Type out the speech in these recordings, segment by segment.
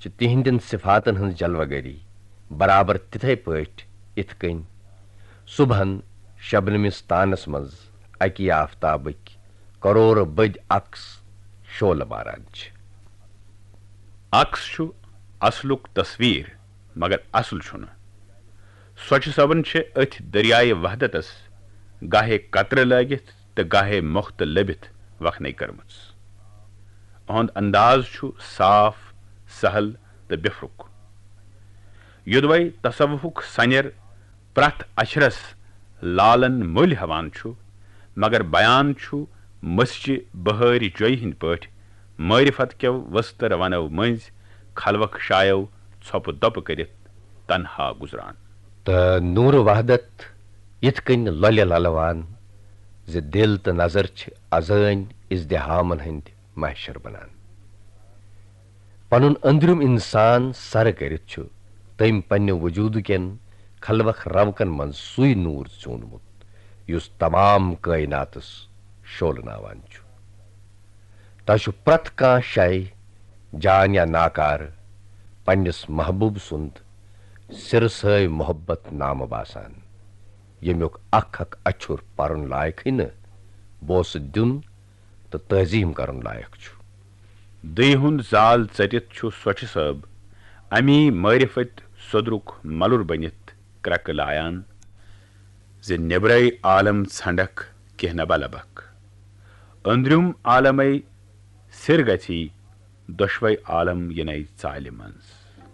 تہندین صفاتن ہن جلوگری برابر تتھے پٲٹھۍ اتھ کٔنۍ صبحن شبنمس تانس منٛز اکی آفتابٕکۍ کرور بٔدۍ عکس شولہٕ ماران چھِ. عکس چھُ اصلُک تصویر مگر اصل چھُنہٕ. سوچھ صٲبن چھِ أتھۍ دریایہِ وحدتس گاہے قطرٕ لٲگِتھ تہٕ گاہے مۄختہٕ لٔبِتھ وکھنے کٔرمٕژ. اُہُنٛد انداز چھُ صاف سہل تہٕ بِفرُک. یوٚدوے تصوفُک سنیر پرٛٮ۪تھ اچھرس لالن مٔلۍ ہٮ۪وان چھُ مگر بیان چھُ مسجہِ بہٲرۍ جویہِ ہٕنٛدۍ پٲٹھۍ معرفت کیو ؤستٕر ونو مٔنٛزۍ خلوق شایو ژھۄپہٕ دۄپہٕ کٔرِتھ تنہا گُزران. تہٕ نوٗرٕ وحدت یِتھ کٔنۍ لۄلہِ للوان زِ دل تہٕ نظر چھِ ازٲنۍ ازدحامن ہٕنٛدۍ محشر بنان. پنُن أنٛدرِم انسان سرٕ کٔرِتھ چھُ تٔمۍ پننہِ وجوٗدٕ کٮ۪ن خلوق روکن منٛز سُے نوٗر ژوٗنمُت یُس تمام کٲیناتس شولناوان چھُ. تۄہہِ چھُ پرٛٮ۪تھ کانٛہہ شے جان یا ناکارٕ پننِس محبوٗب سُنٛد سِرسٲے محبت نامہٕ باسان ییٚمیُک اکھ اکھ اچھُر پرُن لایقٕے نہٕ بوسہٕ دیُن تہٕ تعظیٖم کرُن لایق چھُ. دٕیہِ ہُنٛد زال ژٔٹِتھ چھُ سوچھ صٲب امی معرفت سودرُک ملُر بٔنِتھ کرٛٮ۪کہٕ لایان زِ نیبرے عالم ژھنڈکھ کینٛہہ نبا لبکھ أنٛدرِم عالمے سِر گژھی دۄشوے عالم یِنے ژالہِ منٛز.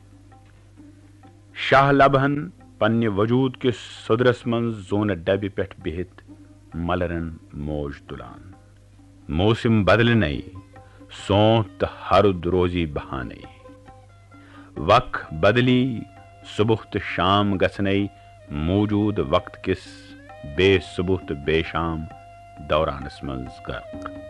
شاہ لبہن پننہِ وجوٗد کِس سودرس منٛز زوٗنہٕ ڈبہِ پٮ۪ٹھ بِہِتھ ملرن موج تُلان. موسم بدلنے سونت تہٕ ہرُد روزی بہانے. وق بدلی صبح تہٕ شام گژھنے موجوٗد وقت کِس بے صبح تہٕ بے شام دورانس منٛز غرق.